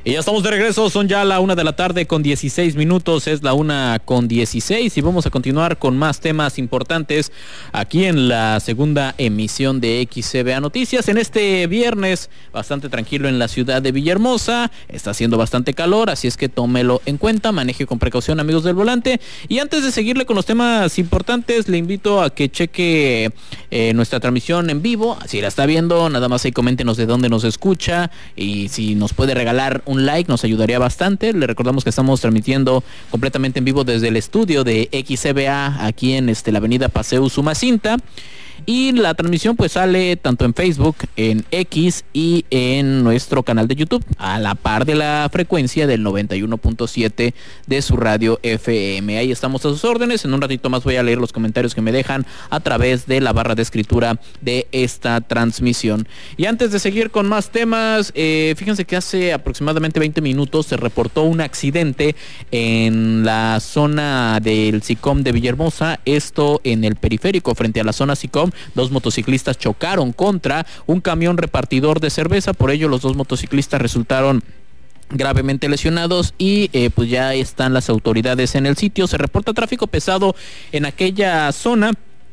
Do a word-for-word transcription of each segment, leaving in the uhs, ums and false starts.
Y ya estamos de regreso, son ya la una de la tarde con dieciséis minutos, es la una con dieciséis y vamos a continuar con más temas importantes aquí en la segunda emisión de X C B A Noticias. En este viernes, bastante tranquilo en la ciudad de Villahermosa, está haciendo bastante calor, así es que tómelo en cuenta, maneje con precaución, amigos del volante. Y antes de seguirle con los temas importantes, le invito a que cheque eh, nuestra transmisión en vivo, si la está viendo, nada más ahí coméntenos de dónde nos escucha y si nos puede regalar un un like nos ayudaría bastante. Le recordamos que estamos transmitiendo completamente en vivo desde el estudio de X C B A aquí en este, la avenida Paseo Usumacinta. Y la transmisión pues sale tanto en Facebook, en X y en nuestro canal de YouTube, a la par de la frecuencia del noventa y uno punto siete de su radio F M. Ahí estamos a sus órdenes. En un ratito más voy a leer los comentarios que me dejan a través de la barra de escritura de esta transmisión. Y antes de seguir con más temas, eh, fíjense que hace aproximadamente veinte minutos se reportó un accidente en la zona del SICOM de Villahermosa, esto en el periférico frente a la zona SICOM. Dos motociclistas chocaron contra un camión repartidor de cerveza, por ello los dos motociclistas resultaron gravemente lesionados y eh, pues ya están las autoridades en el sitio. Se reporta tráfico pesado en aquella zona,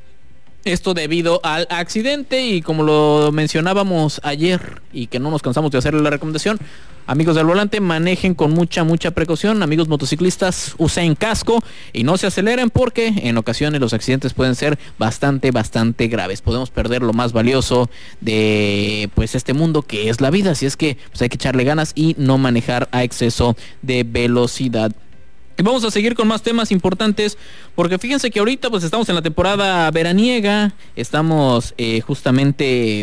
esto debido al accidente, y como lo mencionábamos ayer y que no nos cansamos de hacerle la recomendación, amigos del volante, manejen con mucha, mucha precaución. Amigos motociclistas, usen casco y no se aceleren porque en ocasiones los accidentes pueden ser bastante, bastante graves. Podemos perder lo más valioso de pues este mundo que es la vida, así es que pues, hay que echarle ganas y no manejar a exceso de velocidad. Y vamos a seguir con más temas importantes, porque fíjense que ahorita pues estamos en la temporada veraniega, estamos eh, justamente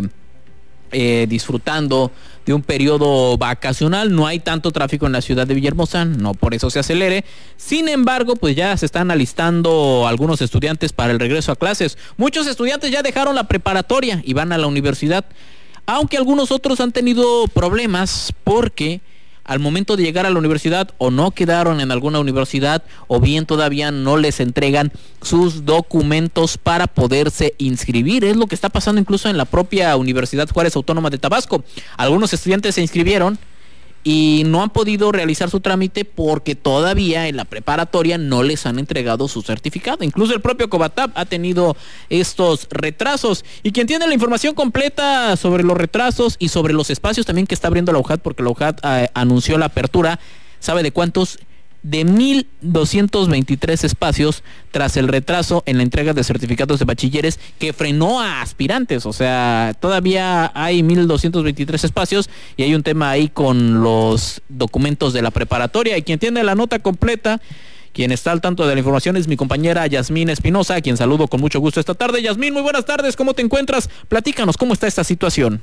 eh, disfrutando de un periodo vacacional, no hay tanto tráfico en la ciudad de Villahermosa, no por eso se acelere. Sin embargo, pues ya se están alistando algunos estudiantes para el regreso a clases. Muchos estudiantes ya dejaron la preparatoria y van a la universidad, aunque algunos otros han tenido problemas porque al momento de llegar a la universidad o no quedaron en alguna universidad o bien todavía no les entregan sus documentos para poderse inscribir. Es lo que está pasando incluso en la propia Universidad Juárez Autónoma de Tabasco. Algunos estudiantes se inscribieron y no han podido realizar su trámite porque todavía en la preparatoria no les han entregado su certificado. Incluso el propio Cobatap ha tenido estos retrasos. Y quien tiene la información completa sobre los retrasos y sobre los espacios también que está abriendo la U J A D, porque la U J A D eh, anunció la apertura, ¿sabe de cuántos? De mil doscientos veintitrés espacios tras el retraso en la entrega de certificados de bachilleres que frenó a aspirantes. O sea, todavía hay mil doscientos veintitrés espacios y hay un tema ahí con los documentos de la preparatoria. Y quien tiene la nota completa, quien está al tanto de la información, es mi compañera Yasmín Espinosa, a quien saludo con mucho gusto esta tarde. Yasmín, muy buenas tardes, ¿cómo te encuentras? Platícanos, ¿cómo está esta situación?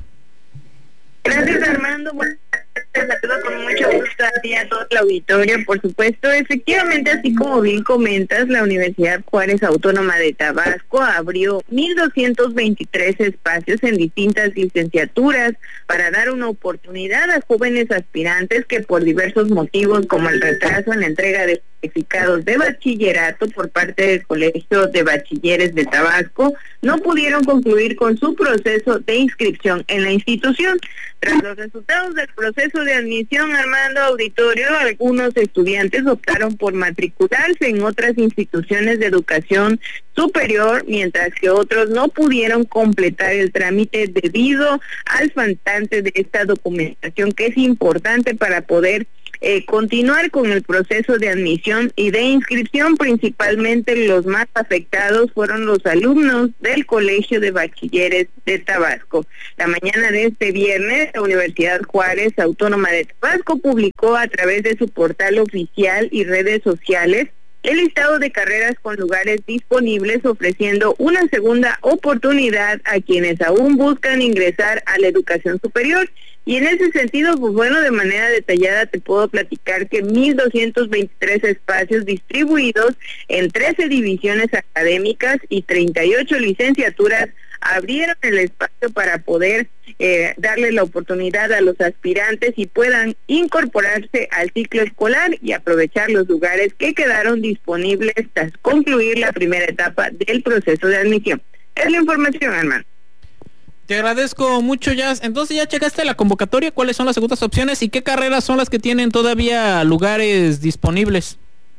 Gracias, Armando. Bueno, te saludo con mucho gusto a ti y a todo el auditorio, por supuesto. Efectivamente, así como bien comentas, la Universidad Juárez Autónoma de Tabasco abrió mil doscientos veintitrés espacios en distintas licenciaturas para dar una oportunidad a jóvenes aspirantes que por diversos motivos, como el retraso en la entrega de certificados de bachillerato por parte del Colegio de Bachilleres de Tabasco, no pudieron concluir con su proceso de inscripción en la institución. Tras los resultados del proceso de admisión, Armando, auditorio, algunos estudiantes optaron por matricularse en otras instituciones de educación superior, mientras que otros no pudieron completar el trámite debido al faltante de esta documentación que es importante para poder Eh, continuar con el proceso de admisión y de inscripción. Principalmente los más afectados fueron los alumnos del Colegio de Bachilleres de Tabasco. La mañana de este viernes, la Universidad Juárez Autónoma de Tabasco publicó a través de su portal oficial y redes sociales el listado de carreras con lugares disponibles, ofreciendo una segunda oportunidad a quienes aún buscan ingresar a la educación superior. Y en ese sentido, pues bueno, de manera detallada te puedo platicar que mil doscientos veintitrés espacios distribuidos en trece divisiones académicas y treinta y ocho licenciaturas abrieron el espacio para poder eh, darle la oportunidad a los aspirantes y puedan incorporarse al ciclo escolar y aprovechar los lugares que quedaron disponibles tras concluir la primera etapa del proceso de admisión. Es la información, hermano. Te agradezco mucho, Jazz. Entonces, ¿ya checaste la convocatoria? ¿Cuáles son las segundas opciones y qué carreras son las que tienen todavía lugares disponibles?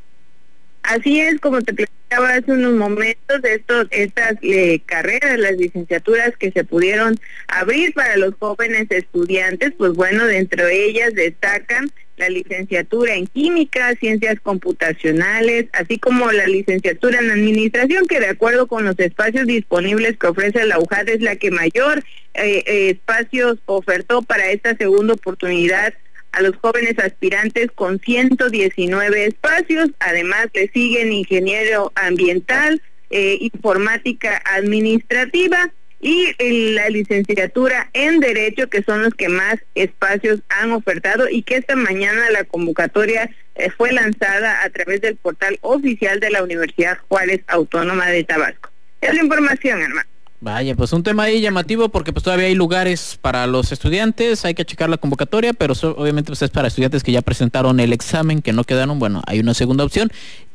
Así es, como te platicaba hace unos momentos, estos, estas eh, carreras, las licenciaturas que se pudieron abrir para los jóvenes estudiantes, pues bueno, dentro de ellas destacan la licenciatura en Química, Ciencias Computacionales, así como la licenciatura en Administración, que de acuerdo con los espacios disponibles que ofrece la U J A D es la que mayor eh, eh, espacios ofertó para esta segunda oportunidad a los jóvenes aspirantes con ciento diecinueve espacios. Además le siguen ingeniero ambiental, eh, informática administrativa y la licenciatura en Derecho, que son los que más espacios han ofertado, y que esta mañana la convocatoria eh, fue lanzada a través del portal oficial de la Universidad Juárez Autónoma de Tabasco. Es la información, hermano. Vaya, pues un tema ahí llamativo porque pues todavía hay lugares para los estudiantes, hay que checar la convocatoria, pero so, obviamente pues es para estudiantes que ya presentaron el examen, que no quedaron. Bueno, hay una segunda opción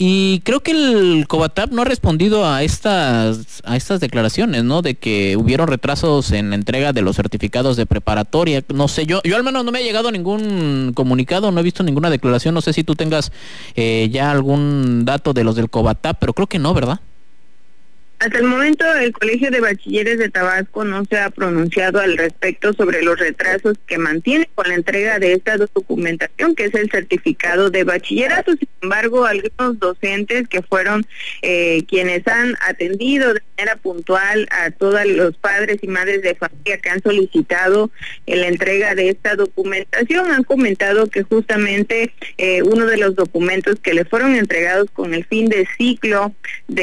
y creo que el COBATAP no ha respondido a estas a estas declaraciones, ¿no? De que hubieron retrasos en la entrega de los certificados de preparatoria. No sé, yo yo al menos no me ha llegado ningún comunicado, no he visto ninguna declaración, no sé si tú tengas eh, ya algún dato de los del COBATAP, pero creo que no, ¿verdad? Hasta el momento, el Colegio de Bachilleres de Tabasco no se ha pronunciado al respecto sobre los retrasos que mantiene con la entrega de esta documentación, que es el certificado de bachillerato. Sin embargo, algunos docentes que fueron eh, quienes han atendido de manera puntual a todos los padres y madres de familia que han solicitado eh, la entrega de esta documentación, han comentado que justamente eh, uno de los documentos que le fueron entregados con el fin de ciclo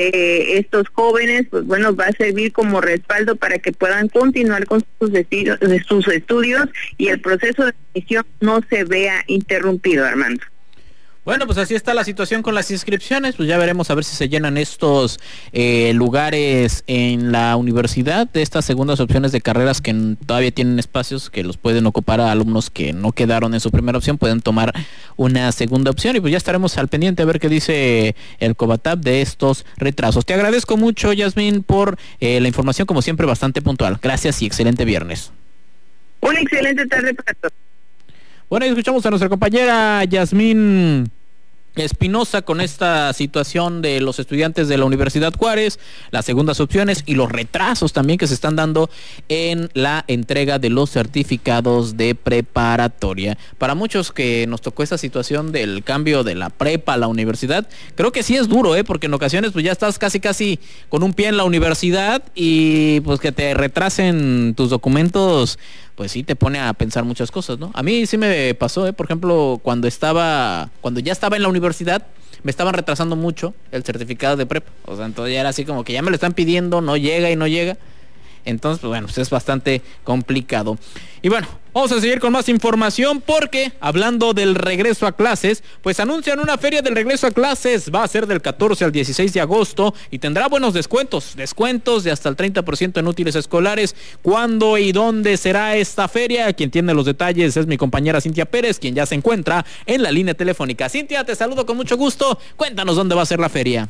de estos jóvenes, pues bueno, va a servir como respaldo para que puedan continuar con sus estudios, sus estudios y el proceso de admisión no se vea interrumpido, Armando. Bueno, pues así está la situación con las inscripciones, pues ya veremos a ver si se llenan estos eh, lugares en la universidad, de estas segundas opciones de carreras que todavía tienen espacios, que los pueden ocupar a alumnos que no quedaron en su primera opción, pueden tomar una segunda opción y pues ya estaremos al pendiente a ver qué dice el COBATAP de estos retrasos. Te agradezco mucho, Yasmín, por eh, la información, como siempre bastante puntual. Gracias y excelente viernes. Una excelente tarde para todos. Bueno, y escuchamos a nuestra compañera Yasmín Espinosa con esta situación de los estudiantes de la Universidad Juárez, las segundas opciones y los retrasos también que se están dando en la entrega de los certificados de preparatoria. Para muchos que nos tocó esta situación del cambio de la prepa a la universidad, creo que sí es duro, ¿eh? Porque en ocasiones pues ya estás casi casi con un pie en la universidad y pues que te retrasen tus documentos, pues sí te pone a pensar muchas cosas, ¿no? A mí sí me pasó, ¿eh? Por ejemplo, cuando estaba, cuando ya estaba en la universidad, me estaban retrasando mucho el certificado de prepa. O sea, entonces ya era así como que ya me lo están pidiendo, no llega y no llega. Entonces, pues bueno, pues es bastante complicado. Y bueno, vamos a seguir con más información porque, hablando del regreso a clases, pues anuncian una feria del regreso a clases. Va a ser del catorce al dieciséis de agosto y tendrá buenos descuentos. Descuentos de hasta el treinta por ciento en útiles escolares. ¿Cuándo y dónde será esta feria? Quien tiene los detalles es mi compañera Cintia Pérez, quien ya se encuentra en la línea telefónica. Cintia, te saludo con mucho gusto. Cuéntanos dónde va a ser la feria.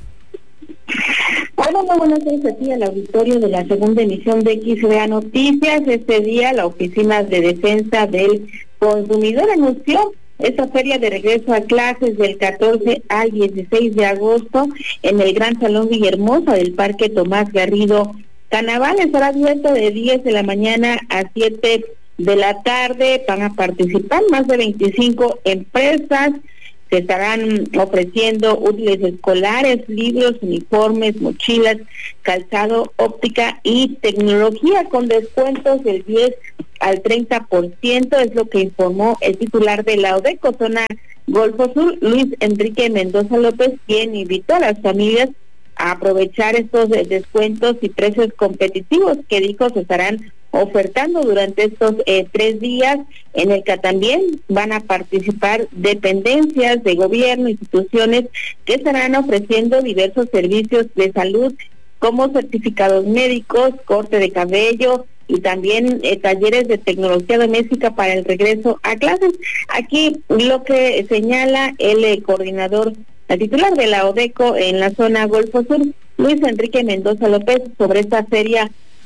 Hola, muy buenas tardes aquí al auditorio de la segunda emisión de X V A Noticias. Este día la Oficina de Defensa del Consumidor anunció esta feria de regreso a clases del catorce al dieciséis de agosto en el Gran Salón Villahermosa del Parque Tomás Garrido Canaval. Estará abierto de diez de la mañana a siete de la tarde. Van a participar más de veinticinco empresas. Se estarán ofreciendo útiles escolares, libros, uniformes, mochilas, calzado, óptica y tecnología con descuentos del diez al treinta por ciento, es lo que informó el titular de la ODECO Zona Golfo Sur, Luis Enrique Mendoza López, quien invitó a las familias a aprovechar estos descuentos y precios competitivos que dijo se estarán ofertando durante estos eh, tres días, en el que también van a participar dependencias de gobierno, instituciones que estarán ofreciendo diversos servicios de salud como certificados médicos, corte de cabello y también eh, talleres de tecnología doméstica para el regreso a clases. Aquí lo que señala el eh, coordinador, el titular de la ODECO en la zona Golfo Sur, Luis Enrique Mendoza López, sobre esta feria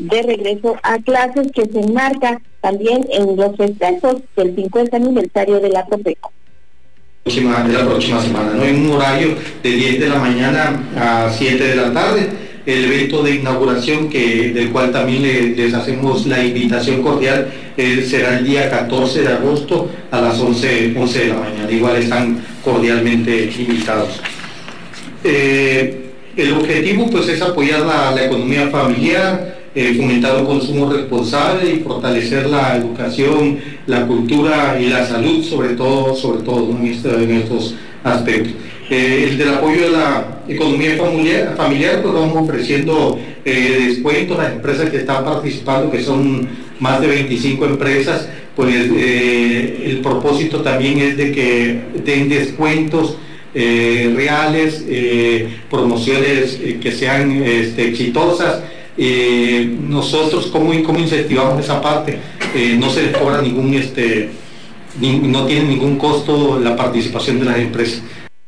de regreso a clases que se enmarca también en los festejos del cincuenta aniversario de la Profeco. De la próxima semana, ¿no? En un horario de diez de la mañana a siete de la tarde, el evento de inauguración, que del cual también le, les hacemos la invitación cordial, eh, será el día catorce de agosto a las once de la mañana. Igual están cordialmente invitados. Eh, el objetivo pues es apoyar la, la economía familiar, eh, fomentar un consumo responsable y fortalecer la educación, la cultura y la salud, sobre todo, sobre todo en, este, en estos aspectos. Eh, el del apoyo de la economía familiar, familiar pues vamos ofreciendo eh, descuentos a las empresas que están participando, que son más de veinticinco empresas, pues eh, el propósito también es de que den descuentos eh, reales, eh, promociones eh, que sean este, exitosas. Eh, nosotros cómo, cómo incentivamos esa parte, eh, no se les cobra ningún, este, ni, no tiene ningún costo la participación de las empresas.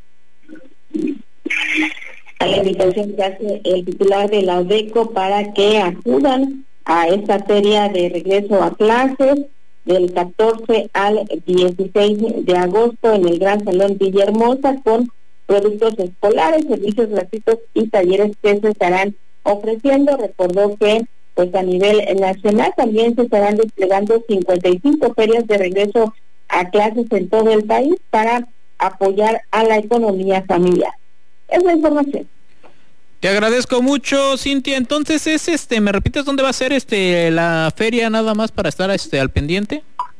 A la invitación que hace el titular de la UDECO para que acudan a esta feria de regreso a clases del catorce al dieciséis de agosto en el Gran Salón Villahermosa, con productos escolares, servicios gratuitos y talleres que se estarán ofreciendo. Recordó que pues a nivel nacional también se estarán desplegando cincuenta y cinco ferias de regreso a clases en todo el país para apoyar a la economía familiar. Es la información. Te agradezco mucho, Cintia. Entonces es este, ¿me repites dónde va a ser este la feria, nada más para estar este al pendiente?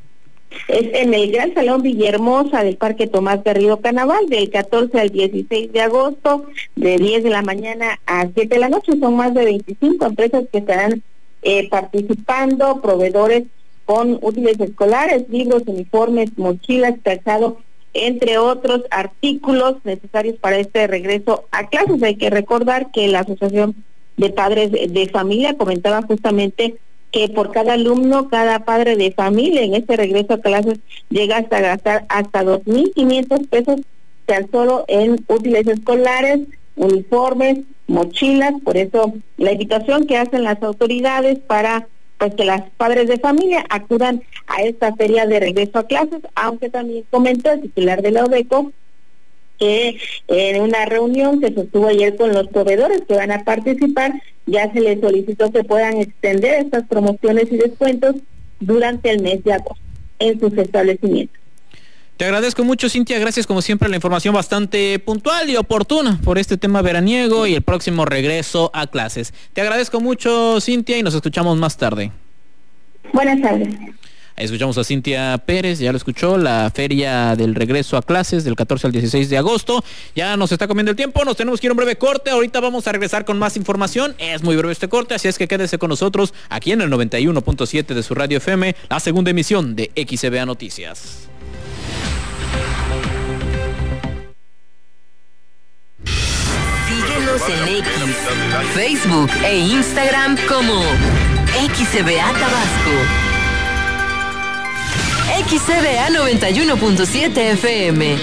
Es en el Gran Salón Villahermosa del Parque Tomás Garrido Canaval, del catorce al dieciséis de agosto, de diez de la mañana a siete de la noche. Son más de veinticinco empresas que estarán eh, participando, proveedores con útiles escolares, libros, uniformes, mochilas, calzado, entre otros artículos necesarios para este regreso a clases. Hay que recordar que la Asociación de Padres de Familia comentaba justamente que por cada alumno, cada padre de familia en este regreso a clases llega hasta gastar hasta dos mil quinientos pesos tan solo en útiles escolares, uniformes, mochilas. Por eso la invitación que hacen las autoridades para pues que las padres de familia acudan a esta feria de regreso a clases, aunque también comentó el titular de la UDECO que en una reunión que sostuvo ayer con los proveedores que van a participar, ya se les solicitó que puedan extender estas promociones y descuentos durante el mes de agosto en sus establecimientos. Te agradezco mucho, Cintia, gracias como siempre, la información bastante puntual y oportuna por este tema veraniego y el próximo regreso a clases. Te agradezco mucho, Cintia, y nos escuchamos más tarde. Buenas tardes. Ahí escuchamos a Cintia Pérez, ya lo escuchó, la feria del regreso a clases del catorce al dieciséis de agosto. Ya nos está comiendo el tiempo, nos tenemos que ir a un breve corte. Ahorita vamos a regresar con más información. Es muy breve este corte, así es que quédese con nosotros aquí en el noventa y uno punto siete de su radio F M, la segunda emisión de X C B A Noticias. Síguenos en X, Facebook e Instagram como X C B A Tabasco. X C B A noventa y uno punto siete F M.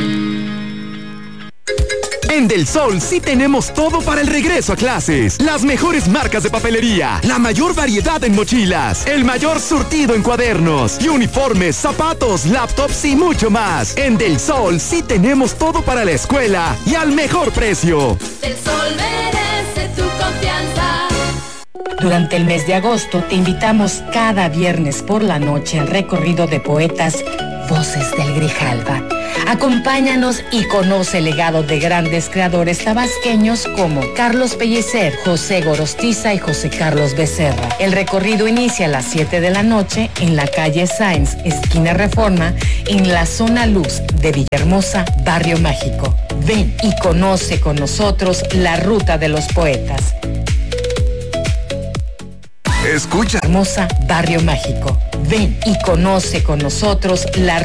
En Del Sol sí tenemos todo para el regreso a clases. Las mejores marcas de papelería, la mayor variedad en mochilas, el mayor surtido en cuadernos y uniformes, zapatos, laptops y mucho más. En Del Sol sí tenemos todo para la escuela y al mejor precio. Del Sol merece tu confianza. Durante el mes de agosto te invitamos cada viernes por la noche al recorrido de poetas Voces del Grijalva. Acompáñanos y conoce el legado de grandes creadores tabasqueños como Carlos Pellicer, José Gorostiza y José Carlos Becerra. El recorrido inicia a las siete de la noche en la calle Sáenz, esquina Reforma, en la zona Luz de Villahermosa, Barrio Mágico. Ven y conoce con nosotros la ruta de los poetas. Escucha. Hermosa, Barrio Mágico. Ven y conoce con nosotros la